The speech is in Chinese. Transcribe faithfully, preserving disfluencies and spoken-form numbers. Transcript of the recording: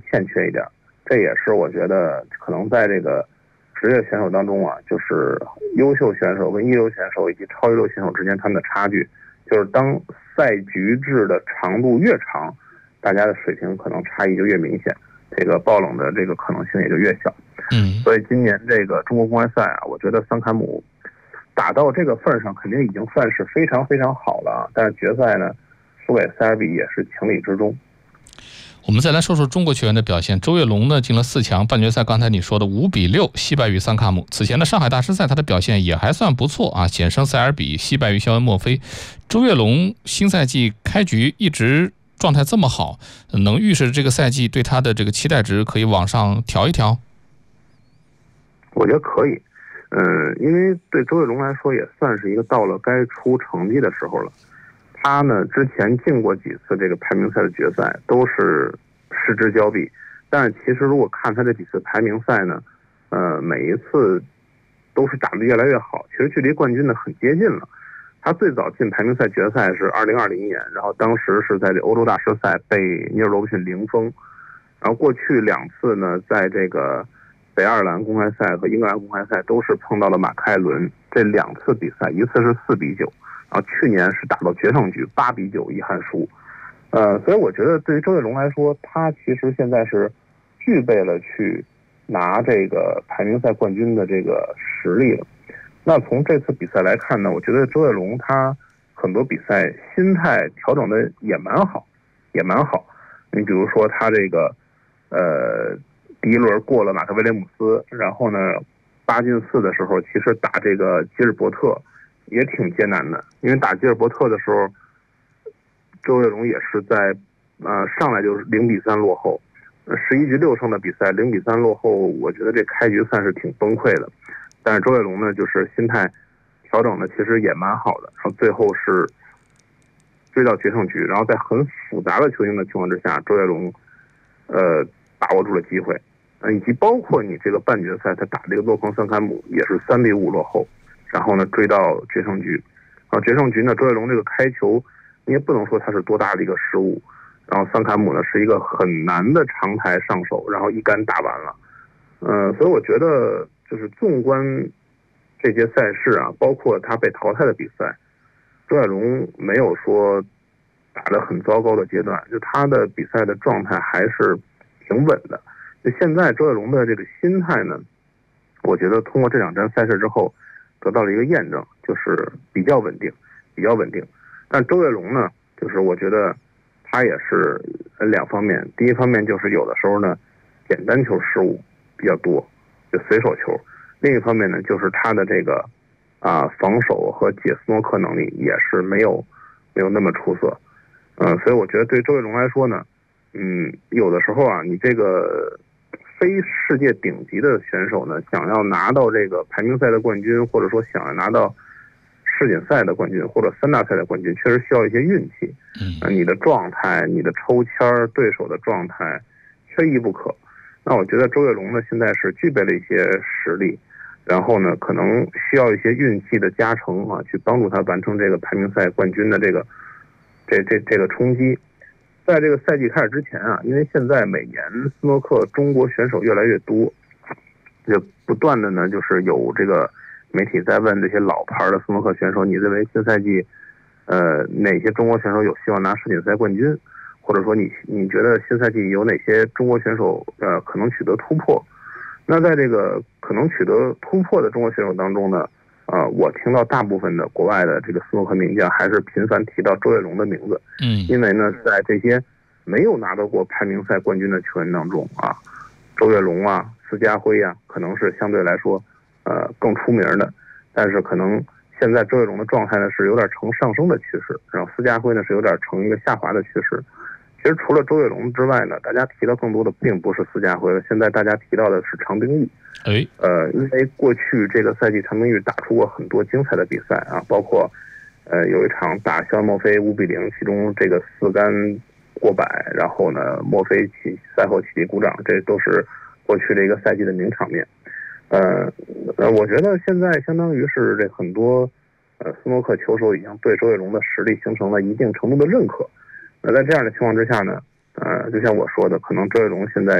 欠缺一点，这也是我觉得可能在这个职业选手当中啊，就是优秀选手跟一流选手以及超一流选手之间他们的差距，就是当赛局制的长度越长，大家的水平可能差异就越明显，这个爆冷的这个可能性也就越小。 嗯， 所以今年这个中国公开赛啊，我觉得桑坎姆打到这个份上，肯定已经算是非常非常好了。但是决赛呢，输给塞尔比也是情理之中。 我们再来说说中国球员的表现。周跃龙呢进了四强，半决赛刚才你说的五比六惜败于桑卡姆。此前的上海大师赛他的表现也还算不错啊，险胜塞尔比，惜败于肖恩·墨菲。周跃龙新赛季开局一直状态这么好，能预示这个赛季对他的这个期待值可以往上调一调？ 我觉得可以，嗯，因为对周跃龙来说也算是一个到了该出成绩的时候了。他呢之前进过几次这个排名赛的决赛，都是失之交臂。但是其实如果看他这几次排名赛呢，呃，每一次都是打得越来越好，其实距离冠军呢很接近了。他最早进排名赛决赛是二零二零年，然后当时是在这欧洲大师赛被尼尔罗伯逊零封，然后过去两次呢，在这个北爱尔兰公开赛和英格兰公开赛都是碰到了马克艾伦，这两次比赛一次是四比九，然后去年是打到决胜局八比九遗憾输。呃，所以我觉得对于周跃龙来说，他其实现在是具备了去拿这个排名赛冠军的这个实力了。那从这次比赛来看呢，我觉得周跃龙他很多比赛心态调整的也蛮好，也蛮好。你比如说他这个呃第一轮过了马克威廉姆斯，然后呢八进四的时候，其实打这个吉尔伯特也挺艰难的，因为打吉尔伯特的时候，周跃龙也是在呃上来就是零比三落后，十一局六胜的比赛零比三落后，我觉得这开局算是挺崩溃的。但是周跃龙呢，就是心态调整的其实也蛮好的，然后最后是追到决胜局，然后在很复杂的球形的情况之下，周跃龙呃把握住了机会，呃以及包括你这个半决赛他打这个洛彭桑坎姆也是三比五落后，然后呢追到决胜局，然后决胜局呢周跃龙这个开球你也不能说他是多大的一个失误，然后桑坎姆呢是一个很难的长台上手，然后一杆打完了，呃所以我觉得就是纵观这些赛事啊，包括他被淘汰的比赛，周跃龙没有说打得很糟糕的阶段，就他的比赛的状态还是挺稳的。就现在周跃龙的这个心态呢，我觉得通过这两站赛事之后得到了一个验证，就是比较稳定，比较稳定。但周跃龙呢，就是我觉得他也是两方面，第一方面就是有的时候呢简单球失误比较多，就随手球；另一方面呢，就是他的这个啊防守和解斯诺克能力也是没有没有那么出色。嗯，所以我觉得对周跃龙来说呢，嗯，有的时候啊，你这个非世界顶级的选手呢，想要拿到这个排名赛的冠军，或者说想要拿到世锦赛的冠军或者三大赛的冠军，确实需要一些运气。嗯、呃，你的状态、你的抽签、对手的状态，缺一不可。那我觉得周跃龙呢，现在是具备了一些实力，然后呢，可能需要一些运气的加成啊，去帮助他完成这个排名赛冠军的这个这这这个冲击。在这个赛季开始之前啊，因为现在每年斯诺克中国选手越来越多，就不断的呢，就是有这个媒体在问这些老牌的斯诺克选手，你认为新赛季呃哪些中国选手有希望拿世锦赛冠军？或者说你你觉得新赛季有哪些中国选手呃可能取得突破？那在这个可能取得突破的中国选手当中呢，呃，我听到大部分的国外的这个斯诺克名将还是频繁提到周跃龙的名字。 嗯， 因为呢，在这些没有拿到过排名赛冠军的球员当中啊，周跃龙啊、斯家辉啊，可能是相对来说呃更出名的。但是可能现在周跃龙的状态呢是有点呈上升的趋势，然后斯家辉呢是有点呈一个下滑的趋势。其实除了周跃龙之外呢，大家提到更多的并不是斯家辉了，现在大家提到的是常冰玉。 哎， 呃，因为过去这个赛季常冰玉打出过很多精彩的比赛啊，包括呃有一场打肖恩·墨菲五比零，其中这个四杆过百，然后呢墨菲起赛后起立鼓掌，这都是过去这个赛季的名场面。呃，呃，我觉得现在相当于是这很多呃斯诺克球手已经对周跃龙的实力形成了一定程度的认可。那在这样的情况之下呢，呃，就像我说的，可能周跃龙现在